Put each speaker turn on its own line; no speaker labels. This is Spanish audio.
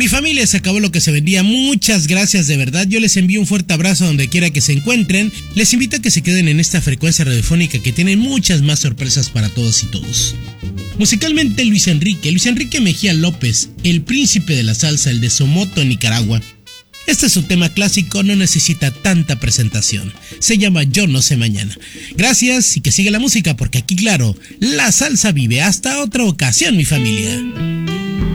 Mi familia, se acabó lo que se vendía. Muchas gracias de verdad. Yo les envío un fuerte abrazo donde quiera que se encuentren. Les invito a que se queden en esta frecuencia radiofónica que tiene muchas más sorpresas para todos y todos. Musicalmente, Luis Enrique Mejía López, el príncipe de la salsa, el de Somoto, en Nicaragua. Este es su tema clásico, no necesita tanta presentación. Se llama Yo no sé mañana. Gracias y que siga la música porque aquí, claro, la salsa vive. Hasta otra ocasión, mi familia.